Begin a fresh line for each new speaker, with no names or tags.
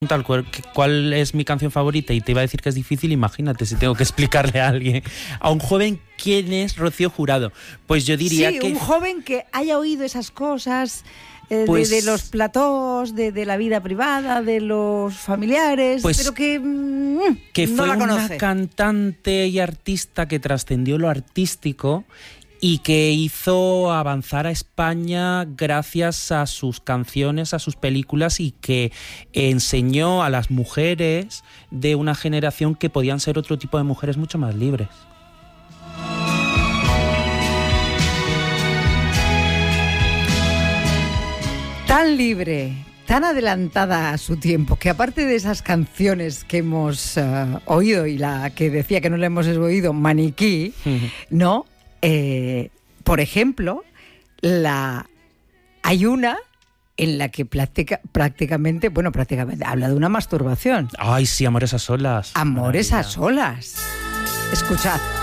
¿cuál es mi canción favorita? Y te iba a decir que es difícil, imagínate si tengo que explicarle a alguien, a un joven, quién es Rocío Jurado. Pues yo diría que...
Sí, un joven que haya oído esas cosas...
Pues,
de los platós, de la vida privada, de los familiares,
pues,
pero que
no
fue
la
una
cantante y artista que trascendió lo artístico y que hizo avanzar a España gracias a sus canciones, a sus películas, y que enseñó a las mujeres de una generación que podían ser otro tipo de mujeres mucho más libres.
Tan libre, tan adelantada a su tiempo, que aparte de esas canciones que hemos oído, y la que decía que no la hemos oído, Maniquí, ¿no? Por ejemplo, hay una en la que prácticamente habla de una masturbación.
Ay, sí, Amores a solas.
Amores a solas. Escuchad.